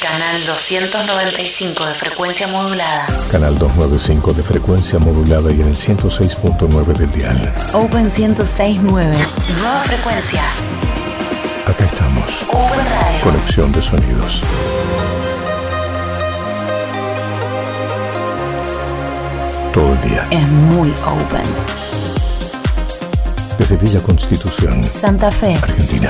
Canal 295 de frecuencia modulada. Canal 295 de frecuencia modulada y en el 106.9 del dial. Open 106.9. Nueva frecuencia. Acá estamos. Open Radio. Conexión de sonidos. Todo el día. Es muy open. Desde Villa Constitución, Santa Fe, Argentina.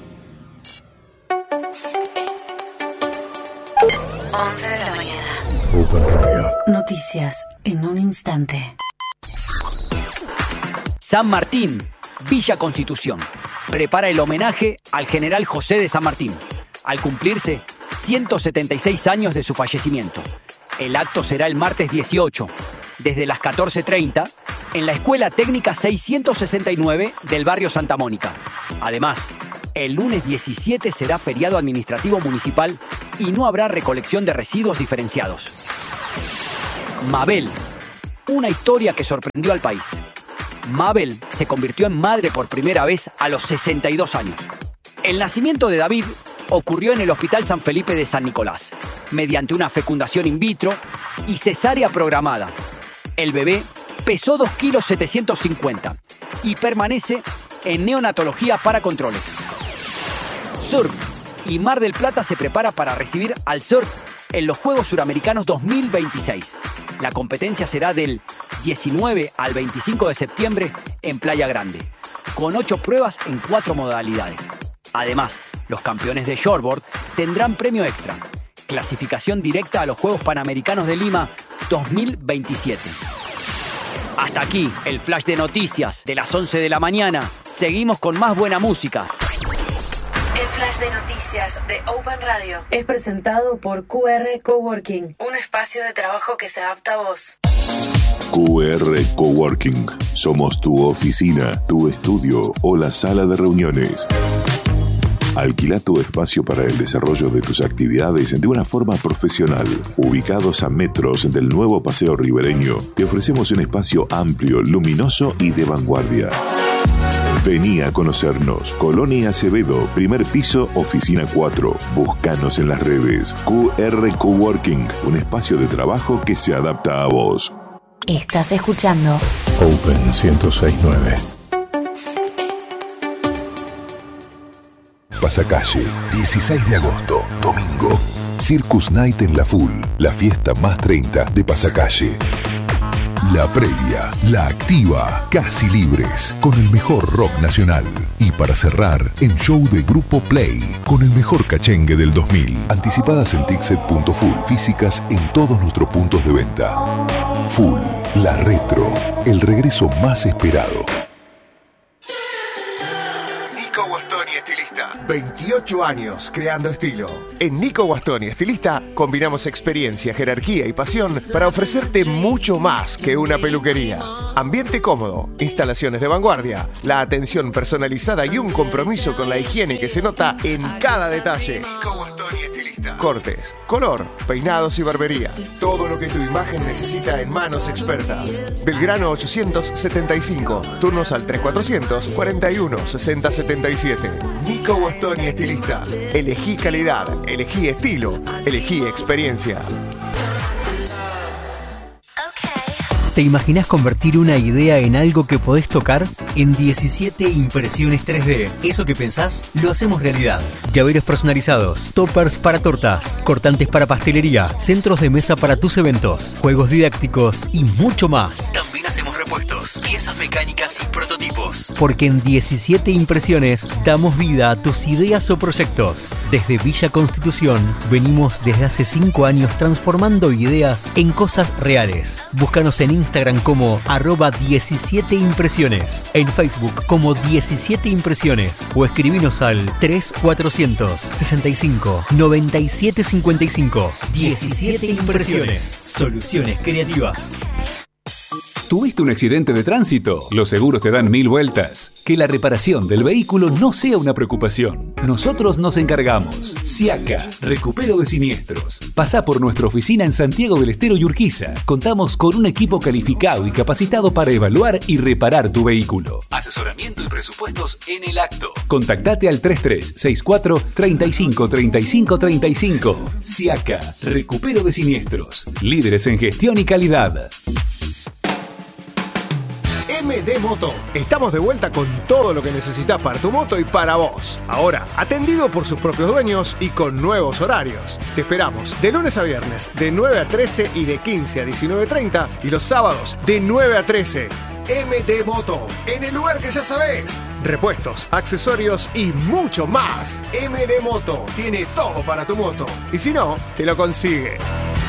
11 de la mañana. Open Radio. Noticias en un instante. San Martín, Villa Constitución, prepara el homenaje al general José de San Martín, al cumplirse 176 años de su fallecimiento. El acto será el martes 18, desde las 14:30, en la Escuela Técnica 669 del barrio Santa Mónica. Además, el lunes 17 será feriado administrativo municipal y no habrá recolección de residuos diferenciados. Mabel, una historia que sorprendió al país. Mabel se convirtió en madre por primera vez a los 62 años. El nacimiento de David ocurrió en el Hospital San Felipe de San Nicolás, mediante una fecundación in vitro y cesárea programada. El bebé pesó 2,750 kilos y permanece en neonatología para controles. Surf y Mar del Plata se prepara para recibir al surf en los Juegos Suramericanos 2026. La competencia será del 19 al 25 de septiembre en Playa Grande, con 8 pruebas en 4 modalidades. Además, los campeones de shortboard tendrán premio extra, clasificación directa a los Juegos Panamericanos de Lima 2027. Hasta aquí el flash de noticias de las 11 de la mañana. Seguimos con más buena música. El flash de noticias de Open Radio es presentado por QR Coworking, un espacio de trabajo que se adapta a vos. QR Coworking. Somos tu oficina, tu estudio o la sala de reuniones. Alquila tu espacio para el desarrollo de tus actividades de una forma profesional. Ubicados a metros del nuevo Paseo Ribereño, te ofrecemos un espacio amplio, luminoso y de vanguardia. Vení a conocernos. Colonia Acevedo, primer piso, oficina 4. Búscanos en las redes. QR Coworking, un espacio de trabajo que se adapta a vos. Estás escuchando Open 106.9. Pasacalle, 16 de agosto, domingo. Circus Night en La Full, la fiesta más 30 de Pasacalle. La previa, la activa, casi libres, con el mejor rock nacional. Y para cerrar, en show de Grupo Play, con el mejor cachengue del 2000. Anticipadas en Tixet.full, físicas en todos nuestros puntos de venta. Full, la retro, el regreso más esperado. Nico Guastoni, estilista. 28 años creando estilo. En Nico Guastoni, estilista, combinamos experiencia, jerarquía y pasión para ofrecerte mucho más que una peluquería. Ambiente cómodo, instalaciones de vanguardia, la atención personalizada y un compromiso con la higiene que se nota en cada detalle. Nico Guastoni, estilista. Cortes, color, peinados y barbería. Todo lo que tu imagen necesita en manos expertas. Belgrano 875. Turnos al 3400 41 60 77. Nico Guastoni, estilista. Elegí calidad, elegí estilo, elegí experiencia. ¿Te imaginas convertir una idea en algo que podés tocar? En 17 impresiones 3D. Eso que pensás, lo hacemos realidad. Llaveros personalizados, toppers para tortas, cortantes para pastelería, centros de mesa para tus eventos, juegos didácticos y mucho más. También hacemos repuestos, piezas mecánicas y prototipos. Porque en 17 impresiones damos vida a tus ideas o proyectos. Desde Villa Constitución venimos desde hace 5 años transformando ideas en cosas reales. Búscanos en Instagram como @17impresiones, en Facebook como 17 impresiones o escribinos al 3400 65 97 55. 17 impresiones, soluciones creativas. ¿Tuviste un accidente de tránsito? Los seguros te dan 1000 vueltas. Que la reparación del vehículo no sea una preocupación. Nosotros nos encargamos. Siaca, recupero de siniestros. Pasá por nuestra oficina en Santiago del Estero y Urquiza. Contamos con un equipo calificado y capacitado para evaluar y reparar tu vehículo. Asesoramiento y presupuestos en el acto. Contactate al 3364 35 35 35. Siaca, recupero de siniestros. Líderes en gestión y calidad. MD Moto. Estamos de vuelta con todo lo que necesitas para tu moto y para vos. Ahora, atendido por sus propios dueños y con nuevos horarios. Te esperamos de lunes a viernes de 9 a 13 y de 15 a 19:30 y los sábados de 9 a 13. MD Moto, en el lugar que ya sabés. Repuestos, accesorios y mucho más. MD Moto tiene todo para tu moto. Y si no, te lo consigue.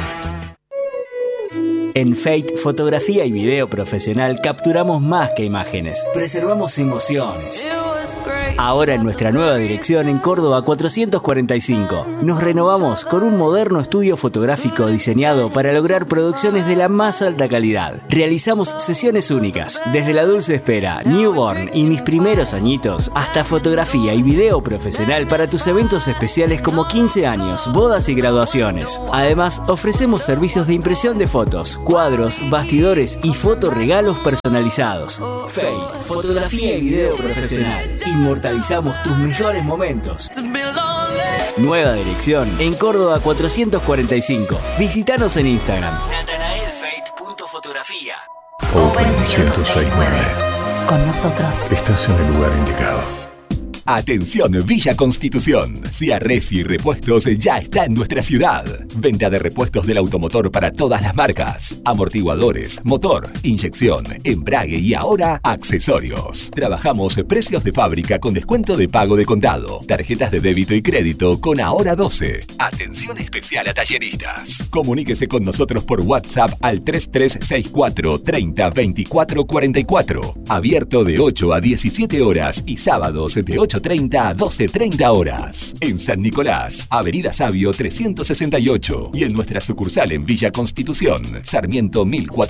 En Fate, fotografía y video profesional, capturamos más que imágenes. Preservamos emociones. Ahora en nuestra nueva dirección en Córdoba 445. Nos renovamos con un moderno estudio fotográfico diseñado para lograr producciones de la más alta calidad. Realizamos sesiones únicas, desde La Dulce Espera, Newborn y Mis Primeros Añitos, hasta fotografía y video profesional para tus eventos especiales como 15 años, bodas y graduaciones. Además, ofrecemos servicios de impresión de fotos, cuadros, bastidores y fotoregalos personalizados. Fate, fotografía y video profesional. Inmortalizamos tus mejores momentos. Nueva dirección en Córdoba 445. Visítanos en Instagram. natanaelfate.fotografía. Open 1069. Con nosotros. Estás en el lugar indicado. Atención Villa Constitución, Ciarresi Repuestos ya está en nuestra ciudad. Venta de repuestos del automotor para todas las marcas. Amortiguadores, motor, inyección, embrague y ahora accesorios. Trabajamos precios de fábrica con descuento de pago de contado. Tarjetas de débito y crédito con Ahora 12. Atención especial a talleristas. Comuníquese con nosotros por WhatsApp al 3364 30 24 44. Abierto de 8 a 17 horas y sábados de 8:30 a 12:30 horas. En San Nicolás, Avenida Sabio 368 y en nuestra sucursal en Villa Constitución, Sarmiento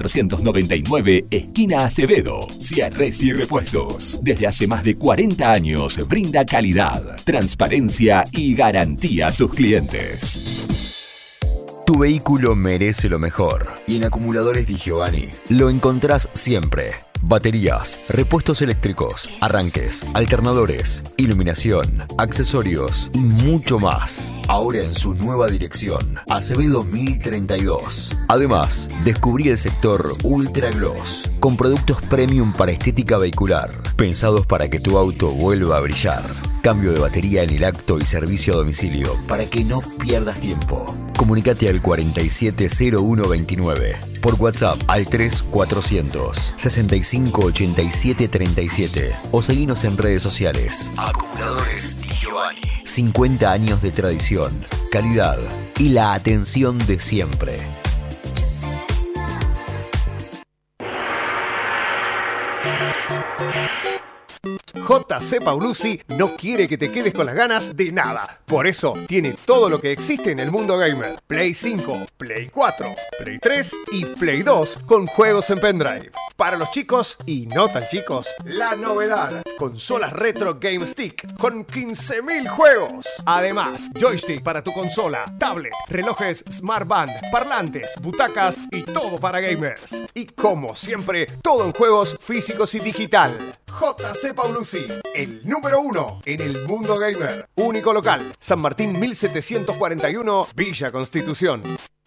1499, esquina Acevedo. Ciarresi Repuestos. Desde hace más de 40 años brinda calidad, transparencia y garantía a sus clientes. Tu vehículo merece lo mejor y en Acumuladores Di Giovanni lo encontrás siempre. Baterías, repuestos eléctricos, arranques, alternadores, iluminación, accesorios y mucho más. Ahora en su nueva dirección, Acevedo 1032. Además, descubrí el sector Ultra Gloss, con productos premium para estética vehicular, pensados para que tu auto vuelva a brillar. Cambio de batería en el acto y servicio a domicilio para que no pierdas tiempo. Comunicate al 470129. Por WhatsApp al 3400 65 87 37 o seguinos en redes sociales. Acumuladores Di Giovanni. 50 años de tradición, calidad y la atención de siempre. JC Paulucci no quiere que te quedes con las ganas de nada. Por eso tiene todo lo que existe en el mundo gamer. Play 5, Play 4, Play 3 y Play 2 con juegos en pendrive. Para los chicos y no tan chicos, la novedad. Consolas retro Game Stick con 15.000 juegos. Además, joystick para tu consola, tablet, relojes Smart Band, parlantes, butacas y todo para gamers. Y como siempre, todo en juegos físicos y digital. JC Paulucci, el número 1 en el mundo gamer. Único local, San Martín 1741, Villa Constitución.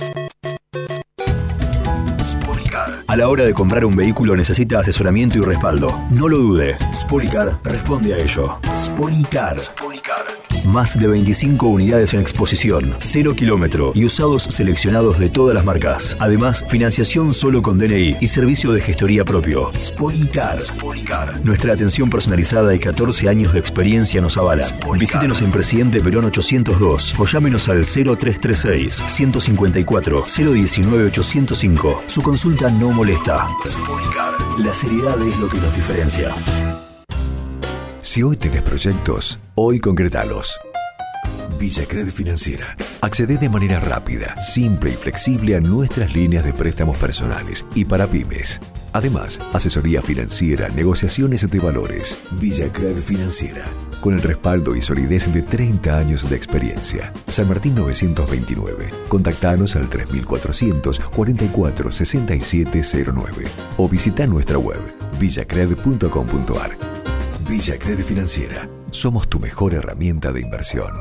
Spolicar. A la hora de comprar un vehículo necesita asesoramiento y respaldo. No lo dude. Spolicar responde a ello. Spolicar. Más de 25 unidades en exposición, 0 kilómetro y usados seleccionados de todas las marcas. Además, financiación solo con DNI y servicio de gestoría propio. Spolicar. Nuestra atención personalizada y 14 años de experiencia nos avalan. Visítenos en Presidente Perón 802 o llámenos al 0336 154 019 805. Su consulta no molesta. Spolicar. La seriedad es lo que nos diferencia. Si hoy tenés proyectos, hoy concretalos. Villacred Financiera. Accede de manera rápida, simple y flexible a nuestras líneas de préstamos personales y para pymes. Además, asesoría financiera, negociaciones de valores. Villacred Financiera, con el respaldo y solidez de 30 años de experiencia. San Martín 929. Contactanos al 3400 44 6709 o visita nuestra web villacred.com.ar. Villacred Financiera. Somos tu mejor herramienta de inversión.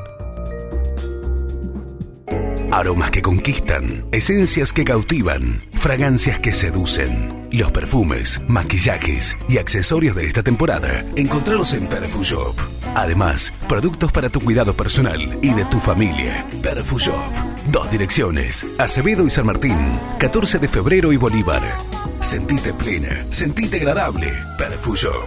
Aromas que conquistan, esencias que cautivan, fragancias que seducen. Los perfumes, maquillajes y accesorios de esta temporada, encontralos en Perfushop. Además, productos para tu cuidado personal y de tu familia. Perfushop. 2 direcciones, Acevedo y San Martín, 14 de febrero y Bolívar. Sentite plena, sentite agradable. Perfushop.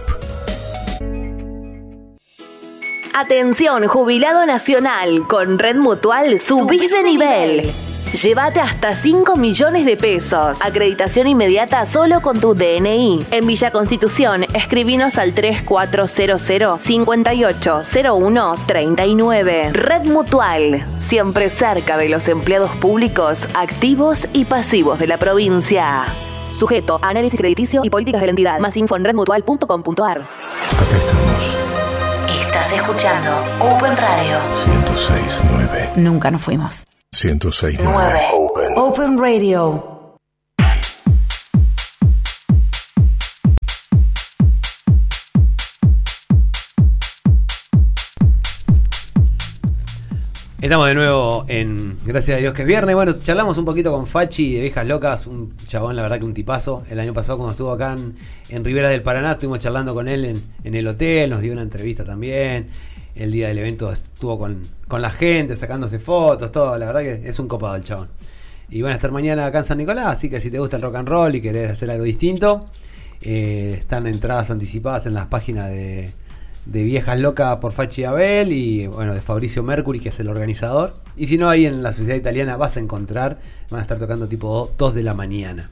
Atención, jubilado nacional, con Red Mutual subís de nivel. Llévate hasta 5 millones de pesos. Acreditación inmediata solo con tu DNI. En Villa Constitución, escribinos al 3400-580139. Red Mutual, siempre cerca de los empleados públicos, activos y pasivos de la provincia. Sujeto a análisis crediticio y políticas de la entidad. Más info en redmutual.com.ar. Acá estamos. Estás escuchando Open Radio 106.9. Nunca nos fuimos. 106.9. Open Radio. Estamos de nuevo en Gracias a Dios que es viernes. Bueno, charlamos un poquito con Fachi de Viejas Locas, un chabón, la verdad que un tipazo. El año pasado cuando estuvo acá en Rivera del Paraná, estuvimos charlando con él en el hotel, nos dio una entrevista también. El día del evento estuvo con la gente, sacándose fotos, todo. La verdad que es un copado el chabón. Y van a estar mañana acá en San Nicolás, así que si te gusta el rock and roll y querés hacer algo distinto, están entradas anticipadas en las páginas de Viejas Locas por Fachi Abel y bueno, de Fabricio Mercury, que es el organizador. Y si no, ahí en la Sociedad Italiana vas a encontrar, van a estar tocando tipo 2 de la mañana.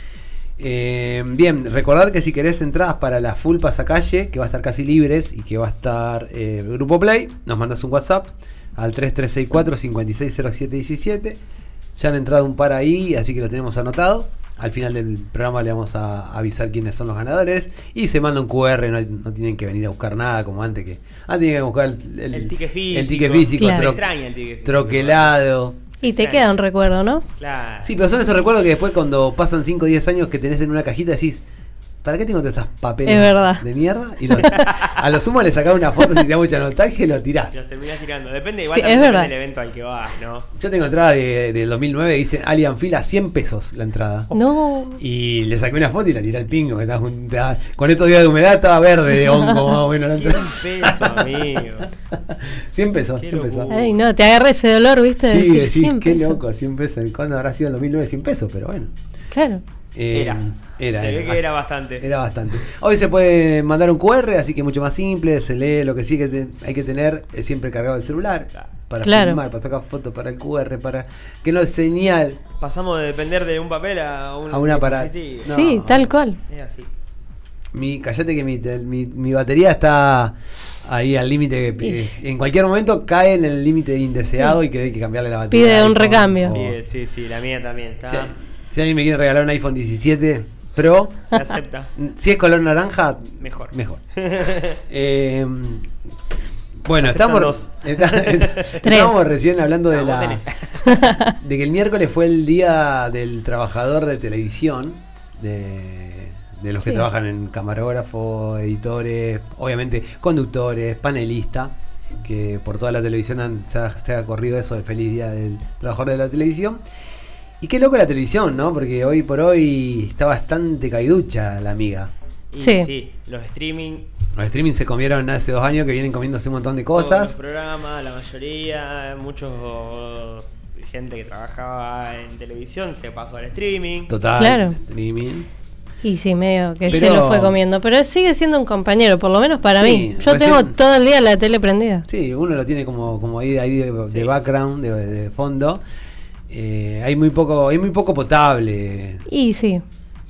Bien, recordad que si querés entradas para la Full Pasacalle, que va a estar casi libres y que va a estar Grupo Play, nos mandas un WhatsApp al 3364-560717. Ya han entrado un par ahí, así que lo tenemos anotado. Al final del programa le vamos a avisar quiénes son los ganadores. Y se manda un QR, no tienen que venir a buscar nada como antes. Antes tienen que buscar el ticket físico, claro. troquelado. Y te queda un recuerdo, ¿no? Claro. Sí, pero son esos recuerdos que después cuando pasan 5 o 10 años que tenés en una cajita decís, ¿para qué tengo todas estas papeles de mierda? Y a lo sumo le sacás una foto si te da mucha nostalgia y lo tirás. Los terminás tirando. Depende igual sí, también del evento al que vas, ¿no? Yo tengo entrada del 2009, dice Alien Fil a 100 pesos la entrada. No. Y le saqué una foto y la tiré al pingo, que estaba con estos días de humedad estaba verde de hongo más o menos la entrada. 100 pesos, amigo. 100 pesos, 100 pesos. Ay, no, te agarra ese dolor, ¿viste? Sí, sí, qué loco, 100 pesos. ¿Cuándo habrá sido en 2009 100 pesos? Pero bueno. Claro. Era bastante. Era bastante. Hoy se puede mandar un QR, así que mucho más simple, se lee. Lo que sí que hay que tener es siempre cargado el celular para filmar, para sacar fotos, para el QR, para que no es señal. Pasamos de depender de un papel a una para. No. Sí, tal cual. Es así. Cállate que mi batería está ahí al límite. En cualquier momento cae en el límite indeseado y que hay que cambiarle la batería. Pide un recambio. Sí, la mía también está. Si alguien me quiere regalar un iPhone 17 Pro, se acepta. Si es color naranja, mejor. Bueno, estamos recién hablando de de que el miércoles fue el día del trabajador de televisión, de los que trabajan en camarógrafo, editores, obviamente conductores, panelistas, que por toda la televisión se ha corrido eso de feliz día del trabajador de la televisión. Y qué loco la televisión, ¿no? Porque hoy por hoy está bastante caiducha la amiga. Sí, los streaming. Los streaming se comieron hace 2 años, que vienen comiéndose un montón de cosas. Los programas, la mayoría, gente que trabajaba en televisión se pasó al streaming. Total, claro. Streaming. Y sí, medio que se lo fue comiendo. Pero sigue siendo un compañero, por lo menos para mí. Yo tengo todo el día la tele prendida. Sí, uno lo tiene como ahí de background, de fondo. Hay muy poco potable. Y sí.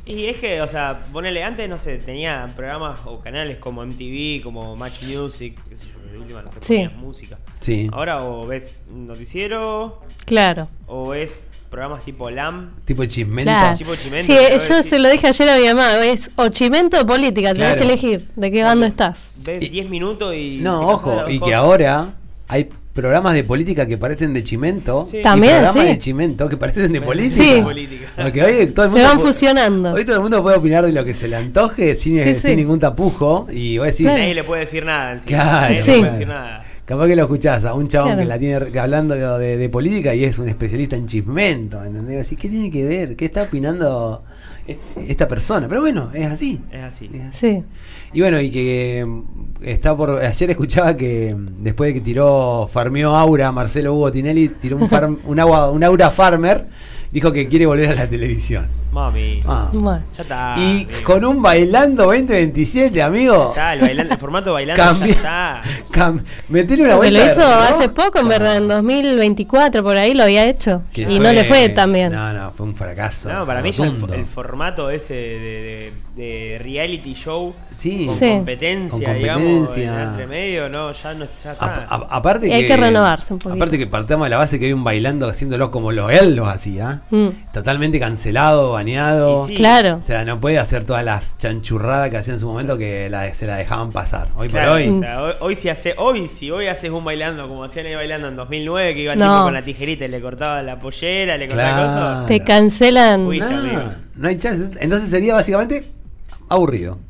Y es que, o sea, ponele, antes, no sé, tenía programas o canales como MTV, como Match Music, qué sé yo, de última, no sé, ponías música. Sí. Ahora o ves un noticiero. Claro. O ves programas tipo LAM. Tipo Chimento. Claro. Tipo Chimento. Sí, yo se lo dije ayer a mi mamá, es o Chimento o política, tenés que elegir de qué bando estás. Ves 10 minutos y... No, ojo, y que ahora hay programas de política que parecen de Chimento. Sí. También, y programas sí. de Chimento que parecen de política. Sí. Porque hoy todo el Se mundo van fusionando. Hoy todo el mundo puede opinar de lo que se le antoje sin ningún tapujo. Y voy a decir. Nadie le puede decir nada encima. Claro, Nadie le puede decir nada. Capaz que lo escuchás a un chabón que la tiene hablando de política y es un especialista en chismento, ¿entendés? Así, ¿qué tiene que ver? ¿Qué está opinando esta persona? Pero bueno, es así. Es así. Sí. Y bueno, y que ayer escuchaba que después de que farmeó Aura, Marcelo Hugo Tinelli, tiró un Aura Farmer, dijo que quiere volver a la televisión. Mami. Bueno. Ya está. Y con un Bailando 2027, amigo. Ya está, el formato Bailando ya está. Meterle una Porque vuelta. lo hizo hace poco, en verdad, en 2024, por ahí lo había hecho. Y no le fue tan bien. No, fue un fracaso. No, para mí ya el formato ese de reality show con competencia, digamos, entre medio, no, ya está. Aparte y hay que renovarse un poquito. Aparte que partamos de la base que hay un Bailando haciéndolo como él lo hacía. Totalmente cancelado, baneado. Sí. Claro. O sea, no puede hacer todas las chanchurradas que hacía en su momento que se la dejaban pasar. Hoy claro, por hoy. O sea, hoy haces un Bailando como hacían el Bailando en 2009, que iba el tipo con la tijerita y le cortaba la pollera, le cortaba cosas. Te cancelan. No hay chance. Entonces sería básicamente aburrido.